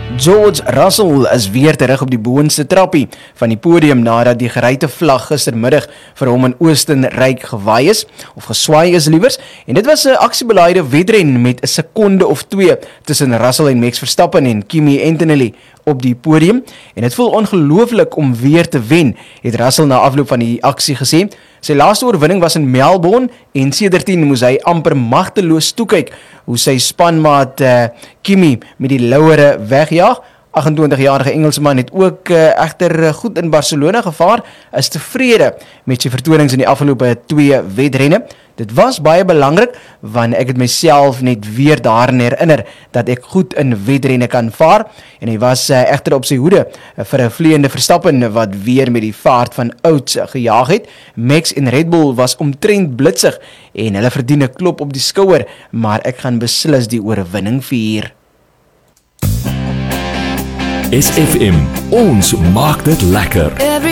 George Russell is weer terug op die boonste trappie van die podium nadat die geryte vlag gistermiddag vir hom in Oostenryk gewaai is, of geswaai is liewers, en dit was 'n aksiebelaide wedren met 'n sekonde of 2 tussen Russell en Max Verstappen en Kimi Antonelli op die podium, en dit voel ongelooflik om weer te wen, het Russell na afloop van die aksie gesê. Sy laaste oorwinning was in Melbourne, en sedertdien moes hy amper magteloos toekyk hoe sy spanmaat Kimi met die lauwere wegjaag. 28-jarige Engelsman het ook egter goed in Barcelona gevaar, is tevrede met sy vertonings in die afgelope 2 wedrenne. Dit was baie belangrik, want ek het myself net weer daarin herinner dat ek goed in wedrenne kan vaar, en hy was egter op sy hoede vir 'n vleiende Verstappen wat weer met die vaart van ouds gejaag het. Max en Red Bull was omtrent blitsig en hulle verdien 'n klop op die skouer, maar ek gaan beslis die oorwinning vier. SFM, ons maak dit lekker.